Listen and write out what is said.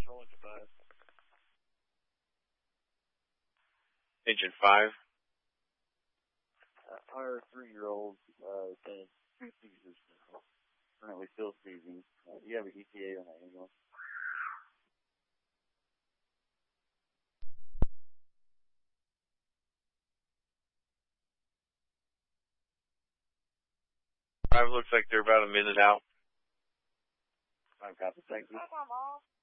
Control into 5. Engine 5. Our 3-year-old said seizes currently still seizing. You have an ETA on that ambulance? Looks like they're about a minute out. I'm copy. Thank you.